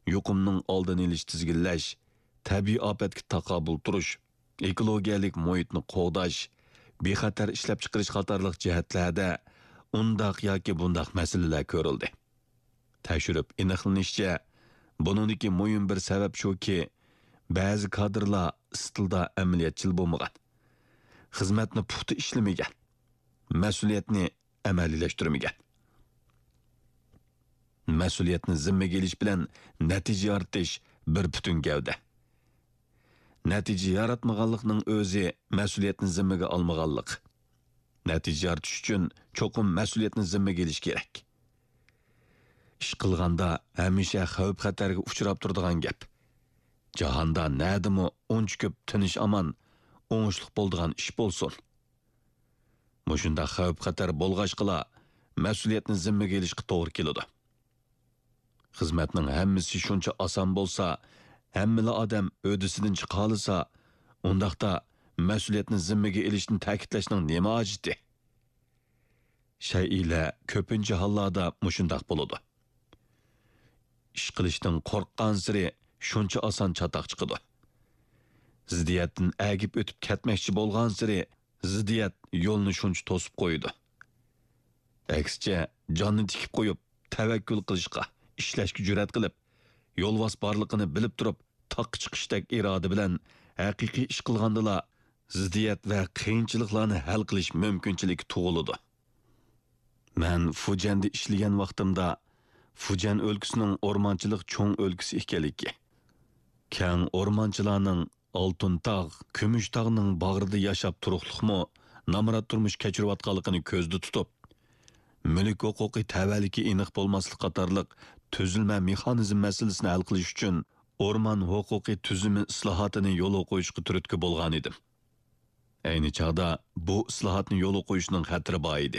yuqumning oldini olish tizginlash, tabiiy ofatga taqobil turish, ekologiyalik muhitni qo'g'dash, bexatar ishlab chiqarish qatorliq jihatlarda undaq yoki bundaq masalalar ko'rildi. Tashirib aniqlanishicha, buningdagi muhim bir sabab shuki, ba'zi kadrlar istilda amaliyotchil bo'lmagan, xizmatni puxta ishlamagan, mas'uliyatni amaliylashtirmagan. Mas'uliyatni zimmaga olish bilan natija yaratish bir butun gavda. Natija yaratmaganlikning o'zi mas'uliyatni zimmaga olmaganlik. Natija yaratish uchun cho'qim mas'uliyatni zimmaga olish kerak. Ish qilganda hamisha xavf-xatarga uchrab turadigan gap. Jahonda nadimi uncha ko'p tinish aman, o'ngishliq bo'ladigan ish bo'lsin. Mushunda xavf-xatar bo'lg'achqila mas'uliyatni zimmaga olishga to'g'ri keladi. Xizmatning hammasi shuncha oson bo'lsa, hammala odam o'disidan chiqa olsa, undaqda mas'uliyatni zimmaga olishni ta'kidlashning nima hojati? Shay'lar ko'pincha hollarda mushundaq bo'ladi. Ish qilishdan qo'rqqan siri shuncha oson chatoq chiqadi. Ziddiyatdan agib o'tib ketmoqchi bo'lgan siri ziddiyat yo'lni shuncha to'sib qo'ydi. Aksicha jonni tikib qo'yib tavakkul qilishga, ishlashga jur'at qilib, yo'lvos borligini bilib turib, taq chiqishdek iroda bilan haqiqiy ish qilgandala ziddiyat va qiyinchiliklarni hal qilish mumkinchiligi tug'iladi. Men Fujanda ishlagan vaqtimda Fujan o'lkasining o'rmonchilik cho'ng o'lkasi ekanligi, keng o'rmonchilarning Oltin tog', Kumush tog'ning bag'rida yashab turuqliqmi, namrat turmush kechirayotganligini ko'zda tutib, mulk huquqiy tavalligi aniq bo'lmaslik qatorliq tuzilma mexanizm masalasini hal qilish uchun o'rmon huquqiy tuzumi islohotini yo'l qo'yishga turtki bo'lgan edim. Ayni chog'da bu islohotni yo'l qo'yishning xatiri bor edi.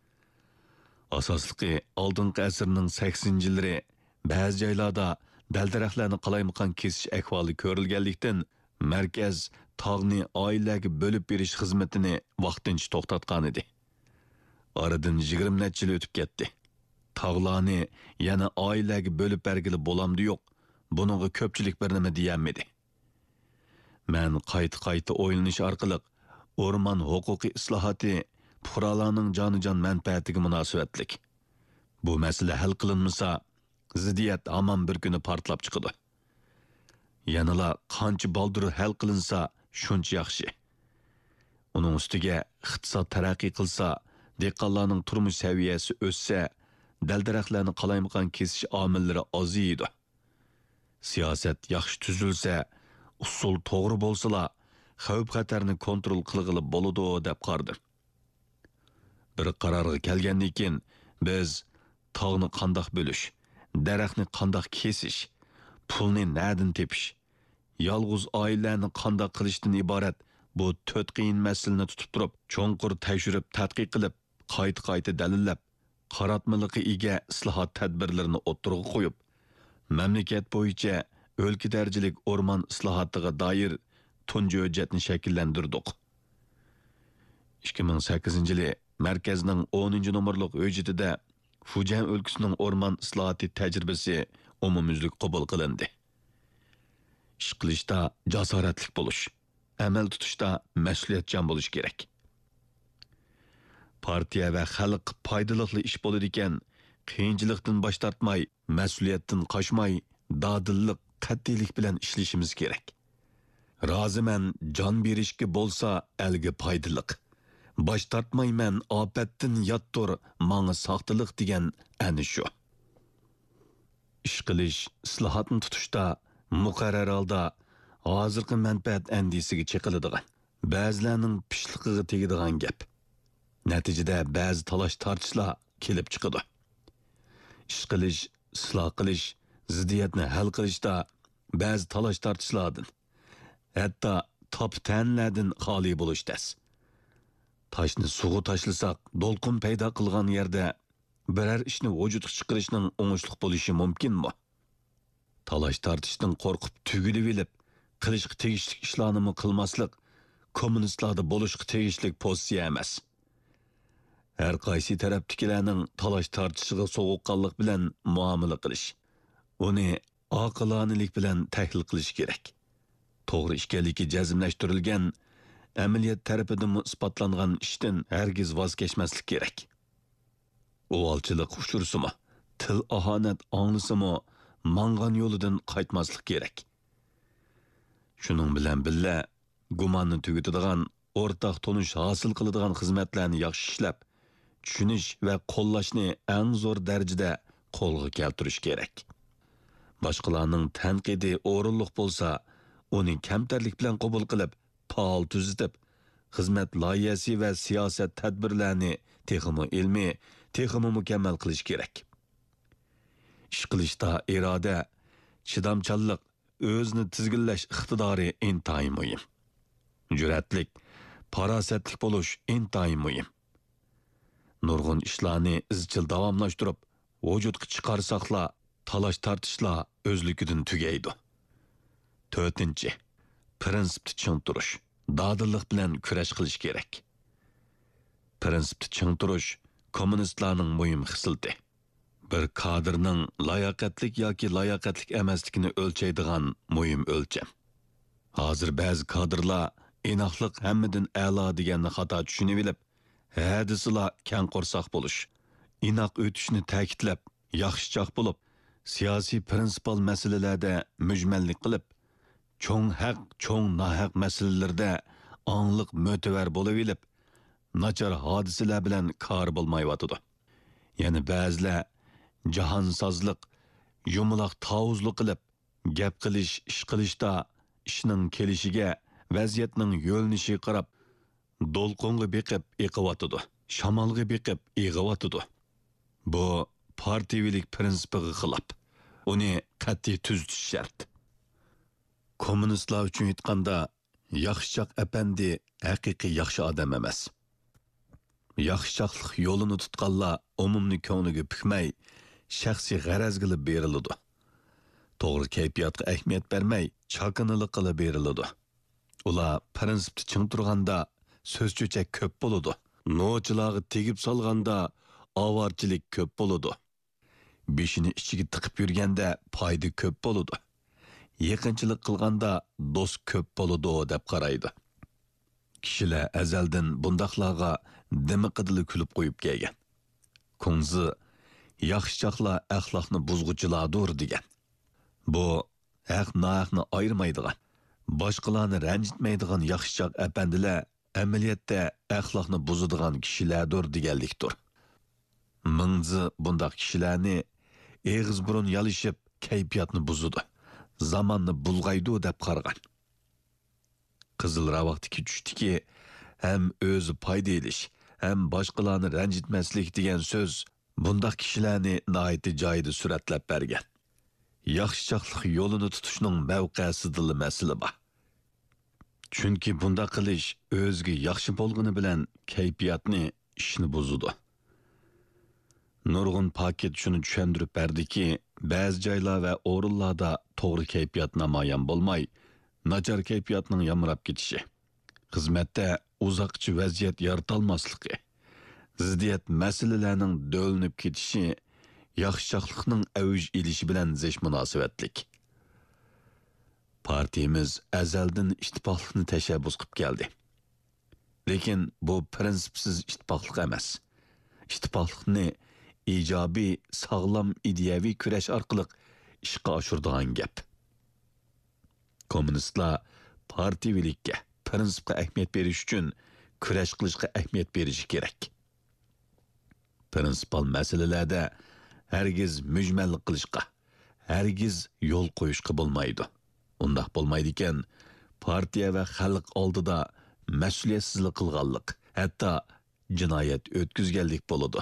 Asosligi oldingi asrning 80-yillari ba'zi joylarda dal-daraxtlarni qalaymaqan kesish ahvoli ko'rilganlikdan markaz tog'ni oilaga bo'lib berish xizmatini vaqtincha to'xtatgan edi. Aradan 20 necha yil o'tib ketdi. Tog'larni yana oilaga bo'lib bergili bo'lamdi yo'q. Buningga ko'pchilik bir nima deyolmadi. Men qayta o'ylanish orqali o'rmon huquqiy islohoti fuqarolarning jonijon manfaatiga munosabatlik. Bu masala hal qilinmasa, ziddiyat hamon bir kuni portlab chiqadi. Yanala qancha baldur hal qilinsa, shuncha yaxshi. Uning ustiga iqtisod taraqqiy qilsa, dehqonlarning turmush saviyasi o'ssa, dal-daraxtlarni qalaymaqan kesish omillari oziydi. Siyosat yaxshi tuzilsa, usul to'g'ri bo'lsa, xavf-xatarni kontrol qilg'ili bo'ladi deb qardim. Bir qarorga kelgandan keyin biz tog'ni qandoq bo'lish, daraxtni qandoq kesish, pulni nadin tepish, yolg'iz oilalarni qandoq qilishdan iborat bu 4 qiyin masalani tutib turib, cho'nqur tashirib, tadqiq qilib, qayta dalillab, qaratmaliqi ega islohot tadbirlarini o'ttirg'a qo'yib, mamlakat bo'yicha o'lka darajalik o'rmon islohotiga doir tunji hujjatni shakllantirdik. 2008-yili markazning 10-nomerlik hujjatida Fujian o'lkasining o'rmon islohoti tajribasi umumyuzlik qabul qilindi. Ish qilishda jasoratli bo'lish, amal tutishda mas'uliyatchan bo'lish kerak. Partiya va xalq foydali ish bo'ladi ekan, qiyinchilikdan bosh tortmay, mas'uliyatdan qochmay, dadillik, qat'iylik bilan ishlashimiz kerak. Roziman jon berishga bo'lsa, elga foydaliq. Bosh tortmayman, ofatdan yottur, menga saqtiliq degan ana shu. Ish qilish, islohotni tutishda muqarrar holda hozirgi manfaat andisiga chiqiladigan, ba'zilarning pishliqiga tegadigan gap. Natijada ba'zi talash tortishlar kelib chiqadi. Ish qilish, isloh qilish, ziddiyatni hal qilishda ba'zi talash tortishlardan, hatto top-tanlardan xoli bo'lish tas. Taşni suğu tashlasak, dolqin paydo qilgan yerda biror ishni vujudga chiqarishning o'ngishli bo'lishi mumkinmi? Talash tortishdan qo'rqib tugilib olib, qilishga tegishli ishlarni qilmaslik kommunistlarda bo'lishga tegishli pozitsiya emas. Har qaysi tarafdagilarning talash tortishiga sovuqqonlik bilan muomala qilish, uni oqilonalik bilan tahlil qilish kerak. To'g'ri ishkanligi jazmlashtirilgan amaliyot tarafidan isbotlangan ishdan hargiz voz kechmaslik kerak. Uvolchilik uchursimi, til ahonat anglisimi, mangan yo'lidan qaytmaslik kerak. Shuning bilan birga gumonni tugatadigan, o'rtaq tonish hosil qiladigan xizmatlarni yaxshi ishlab, tushunish va qo'llashni eng zo'r darajada qo'lga keltirish kerak. Boshqalarning tanqidi o'rinliq bo'lsa, uni kamtarlik bilan qabul qilib, faol tuzitib, xizmat loyihasi va siyosat tadbirlarini texmo ilmiy, texmo mukammal qilish kerak. Ish qilishda iroda, chidamchanlik, o'zni tizginlash iqtidori intayin muhim. Jur'atlik, farosatlik bo'lish intayin muhim. Nurg'un ishlarni izchil davomlashtirib, vujudga chiqarsaqla, talash tartishlar o'zligidan tugaydi. 4. Prinsipni ching turish, dadillik bilan kurash qilish kerak. Prinsipni ching turish kommunistlarning muhim xislati. Bir kadrning layoqatlik yoki layoqatlik emasligini o'lchaydigan muhim o'lcham. Hozir ba'zi kadrlar inoqlik hammadan a'lo deganni xato tushunib olib, hadislar kang qo'rsoq bo'lish, inoq o'tishni ta'kidlab, yaxshichoq bo'lib, siyosiy prinsipal masalalarda mujmallik qilib, cho'ng haq, cho'ng nohaq masalalarda ongliq mo'tavar bo'lib olib, nachar hodisalar bilan kor bo'lmayotidi. Yana ba'zilar jahonsozlik, yumaloq tavuzlik qilib, gap qilish, ish qilishda ishning kelishiga, vaziyatning yo'linishi qarab, do'lqinga beqib eqiyotidi, shamolga beqib eg'iyotidi. Bu partiyavilik prinsipiga xilof. Uni qat'iy tuzitish shart. Kommunistlar uchun aytganda, yaxshichoq apandi haqiqiy yaxshi odam emas. Yaxshichoqlik yo'lini tutganlar umumni ko'ngliga pukmay, shaxsiy g'araz qilib beriladi. To'g'ri kayfiyatga ahamiyat bermay, chaqinilik qilib beriladi. Ular prinsipni ching turganda so'zcho'chak ko'p bo'ladi. Nochilarga tegib solganda avorchilik ko'p bo'ladi. Beshini ichiga tiqib yurganda foyda ko'p bo'ladi. Yaqinchilik qilganda do'st ko'p bo'ladi deb qaraydi. Kishilar azaldan bundaqlarga dimiqidili kulib qo'yib kelgan. Kunzi yaxshichoqlar axloqni buzg'uchilardir degan. Bu haq-nohaqni ayirmaydigan, boshqalarni ranjitmaydigan yaxshichoq apandilar amaliyotda axloqni buzadigan kishilardir deganlikdir. Mingzi bundaq kishilarni eg'iz burun yalishib kayfiyatni buzadi, zamonni bulg'aydi deb qargan. Qizil ravaqtiki tushdiki, ham o'zi foyda elish, ham boshqalarni ranjitmaslik degan so'z bundaq kishilarni noiti joyida suratlab bergan. Yaxshichoqlik yo'lini tutishning mavqesidili masala bor. Chunki bundaq qilish o'ziga yaxshi bo'lgani bilan kayfiyatni, ishni buzadi. Nurg'un paket shuni tushuntirib berdiki, ba'zi joylar va o'rinlarda to'g'ri kayfiyat namoyon bo'lmay, nachar kayfiyatning yamrab ketishi, xizmatda uzoqchi vaziyat yaratolmasligi, ziddiyat masalalarning do'linib ketishi, yaxshichoqlikning avuj elishi bilan zesh munosabatlik. Partiyamiz azaldan ittifoqlikni tashabbus qilib keldi. Lekin bu prinsipsiz ittifoqlik emas. Ittifoqlikni ijobiy, sog'lom ideyaviy kurash orqali ishga oshiradigan gap. Kommunistlar partiyavilikka, prinsipga ahamiyat berish uchun kurash qilishga ahamiyat berishi kerak. Prinsipal masalalarda hargiz mujmallik qilishga, hargiz yo'l qo'yishga bo'lmaydi. Undaq bo'lmaydi ekan, partiya va xalq oldida mas'uliyatsizlik qilganlik, hatto jinoyat o'tkazganlik bo'ladi.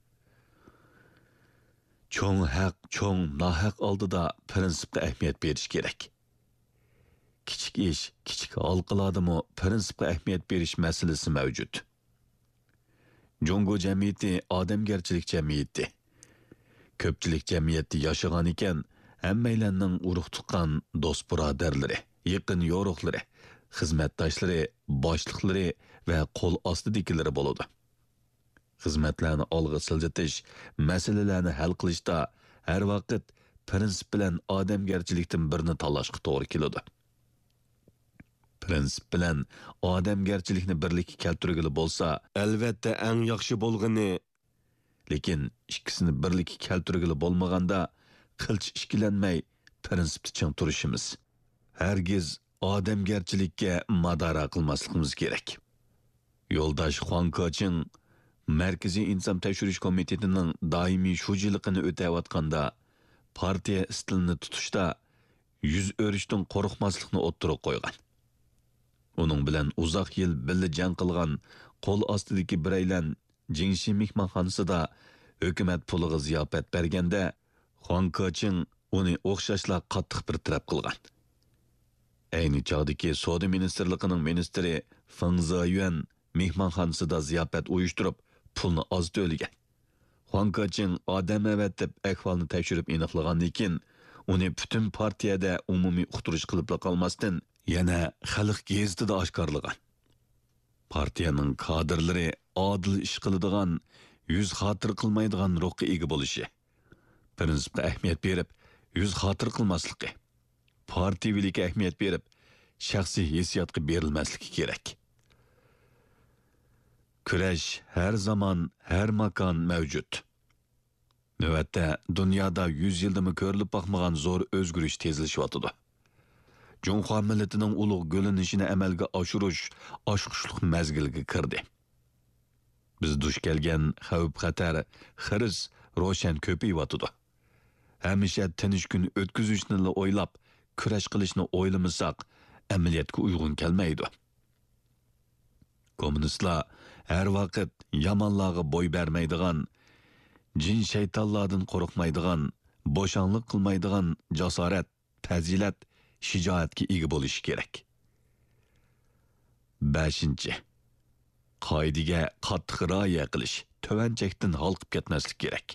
Cho'ng haq, cho'ng nohaq oldida prinsipga ahamiyat berish kerak. Kichik ish, kichik halqalardami prinsipga ahamiyat berish masalasi mavjud. Jungo jamiyati odamgarchilik jamiyati. Ko'pchilik jamiyatda yashagan ekan, hammalarning urug' tuqqan do'st birodarlari, yaqin yo'riqlari, xizmatdoshlari, boshliqlari va qo'l ostidagilari bo'ladi. Xizmatlarni olg'a siljitish, masalalarni hal qilishda har vaqt prinsip bilan odamgarchilikdan birini tanlashga to'g'ri keladi. Prinsip bilan odamgarchilikni birlikka keltirgili bo'lsa, albatta eng yaxshi bo'lgani, lekin ikkisini birlikka keltirgili bo'lmaganda qilch ikkilanmay prinsipni ching turishimiz. Hargiz odamgarchilikka madara qilmasligimiz kerak. Yo'ldosh Xuan Koching Markaziy inson tekshirish komitetining doimiy shujiligini o'tayotganda partiya istilini tutishda yuz o'rishdan qo'rqmaslikni o'ttirib qo'ygan. Uning bilan uzoq yil birga jang qilgan qo'l ostidagi biraylar Jingshi mehmonxonasida hukumat puliga ziyofat berganda Xuan Koching uni o'xshashla qattiq bir taraf qilgan. Ayni chog'dagi Savdo ministrligining ministri Feng Ziyuan mehmonxonasida ziyofat uyushtirib, pulni oz to'lagan. Xuan Koching odam avatib ahvolni tekshirib aniqlagandan keyin uni butun partiyada umumiy uqtirish qilib qolmasdan yana xalq gazetida oshkorlagan. Partiyaning kadrlari adil ish qiladigan, yuz xotir qilmaydigan ruhga ega bo'lishi, prinsipga ahamiyat berib, yuz xotir qilmasligi, partiyavilikka ahamiyat berib, shaxsiy hissiyotga berilmasligi kerak. Kurash har zamon, har makon mavjud. Navbatda dunyoda 100 yildimi ko'rilib boqmagan zo'r o'zgarish tezlashyotidi. Junxo millatining ulug' g'o'lanishini amalga oshirish oshqushliq mazgilga kirdi. Biz duch kelgan xavf-xatar, xiris ro'shan ko'payyotidi. Hamisha tinch kun o'tkazishni o'ylab, kurash qilishni o'ylamasak, amaliyotga uyg'un kelmaydi. Kommunistlar har vaqt yomonlarga bo'y bermaydigan, jin shaytonlardan qo'rqmaydigan, bo'shanlik qilmaydigan jasorat, fazilat, shijoatga ega bo'lishi kerak. 5. Qoidaga qattiq rioya qilish, tuvanchakdan halqib ketmaslik kerak.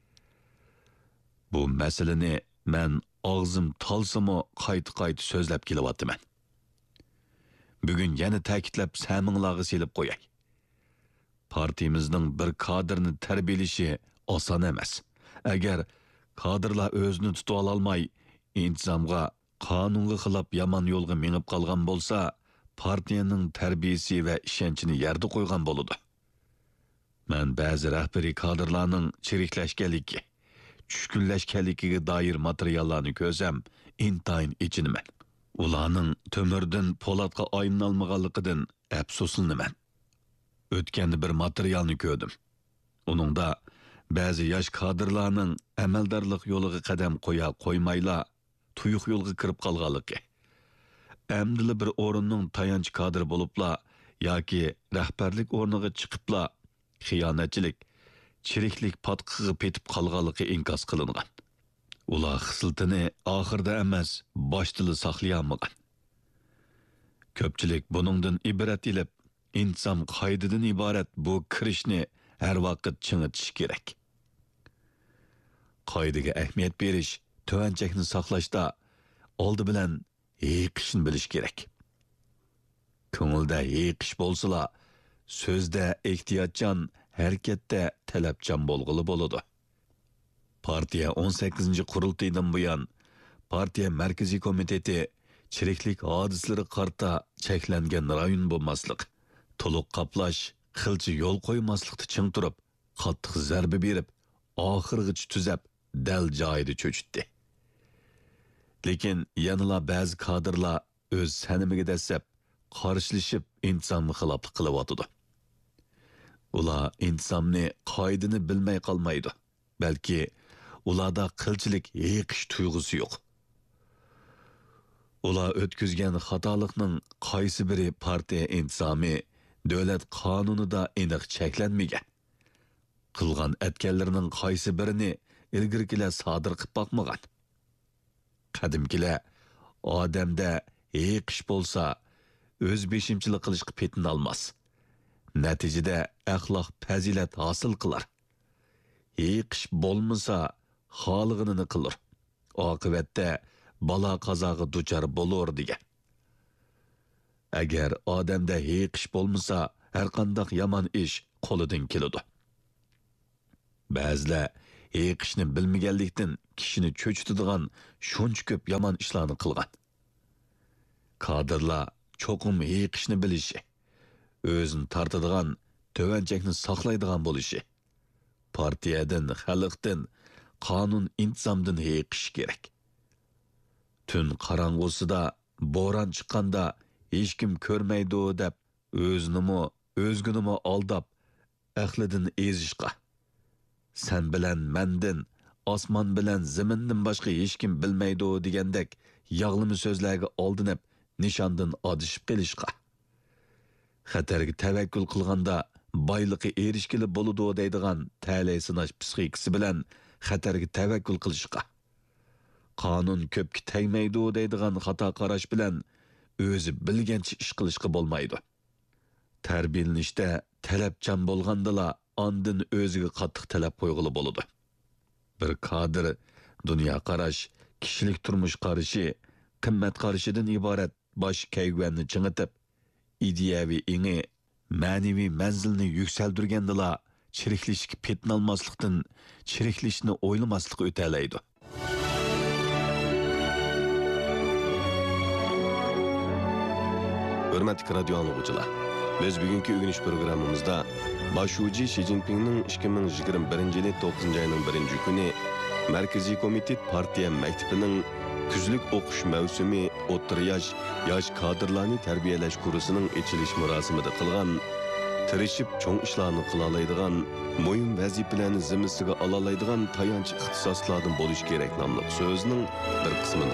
Bu masalani men og'zim talsimi qayta-qayta so'zlab kelyapman. Bugun yana ta'kidlab saminglarga selib qo'yay. Partiyamizning bir kadrni tarbiyalashi oson emas. Agar kadrlar o'zini tuta olmay, intizomga, qonunga xilof yomon yo'lga minib qolgan bo'lsa, partiyaning tarbiyasi va ishonchini yerda qo'ygan bo'ladi. Men ba'zi rahbariy kadrlarning chiriklashganligi, tushkunlashganligiga doir materiallarni ko'rsam, intayin ichinaman. Ularning to'mirdan po'latga aylanolmaganligidan afsuslanaman. O'tganda bir materialni ko'rdim. Uningda ba'zi yosh kadrlarning amaldorlik yo'liga qadam qo'ymayla tuyuq yo'lga kirib qolganligi. Amdili bir o'rinning tayanch kadri bo'libla yoki rahbarlik o'rniga chiqibla xiyonatchilik, chiriklik patqiga petib qolganligi inkos qilingan. Ular xislitini oxirda emas, boshda saqlayolmagan. Ko'pchilik buningdan ibrat ilib, inson qoidadan iborat bu kirishni har vaqt chingitish kerak. Qoidaga ahamiyat berish, tuvanchakni saqlashda oldi bilan yiqishni bilish kerak. Ko'ngilda yiqish bo'lsa, so'zda ehtiyotchan, harakatda talabchan bo'lg'ili bo'ladi. Partiya 18 qurultaydan buyon partiya markaziy komiteti chiriklik hodislari qarta cheklangan rayon bo'lmaslik, to'liq qaplash, xilchi yo'l qo'ymaslikda ching turib, qattiq zarba berib, oxirgacha tuzab, dal joyida cho'chitdi. Lekin yanıla ba'zi kadrlar o'z sanimiga dasab, qarshilashib, insonni xiloflik qilyotdi. Ular insonni qoidani bilmay qolmaydi. Balki ularda qilchilik, yiqish tuyg'usi yo'q. Ular o'tkazgan xatolikning qaysi biri partiya intizomi, davlat qonunida aniq cheklanmagan. Qilgan atganlarining qaysi birini ilgirkilar sodir qilib boqmagan. Qadimkilar odamda yiqish bo'lsa, o'z beshimchilik qilishga petin olmas. Natijada axloq fazilat hosil qilar. Yiqish bo'lmasa, xolig'ini qilar. Oqibatda balo qazoga duchor bo'lur degan. Agar odamda yiqish bo'lmasa, har qanday yomon ish qo'lidan keladi. Ba'zilar eqishni bilmaganlikdan kishini cho'chitadigan shuncha ko'p yomon ishlarni qilgan. Kadrlar cho'qim eqishni bilishi, o'zini tortadigan, tovanchakni saqlaydigan bo'lishi, partiyadan, xalqdan, qonun intizomdan eqish kerak. Tun qorong'usida bo'ron chiqqanda hech kim ko'rmaydi deb o'zinimi, o'zgunimi aldab, aqlidan ezishqa. Sen bilan mendin, osmon bilan zamindan boshqa hech kim bilmaydi degandek yog'limi so'zlarga oldinib, nishondan adishib qilishqa. Xatarga tavakkul qilganda boyliqqa erishgili bo'ladi deydigan ta'lay sinash psixikasi bilan xatarga tavakkul qilishqa. Qonun ko'pga tegmaydi deydigan xato qarash bilan o'zi bilgancha ish qilishqa bo'lmaydi. Tarbiyalanishda talabchan bo'lgandala ondan o'ziga qattiq talab qo'yg'ili bo'ladi. Bir kadr dunyo qarash, kishilik turmush qarashi, qimmat qarashidan iborat bosh kayg'anni chingitib, ideyaviy ingi, ma'naviy manzilni yuksaltirgandala chiriklishga petnalmaslikdan chiriklishni o'ylamaslik o'talaydi. Hürmetli radyo anlıqçılar, biz bugünkü ögünüş programımızda Başuci Xi Jinping'nin 2021 yılı 9. ayının 1. günü Merkezi Komitet Partiya Mektebi'nin küzlük okuş mevsimi o'ttir yaş kadrlarını terbiyeleş kurusunun içiliş murasimida qilgan, tirishib cho'ng ishlarni qilalaydigan, muhim vazifalarni zimmasiga olalaydigan tayanch ixtisoslardan bo'lish kerak nomli so'zning bir qismini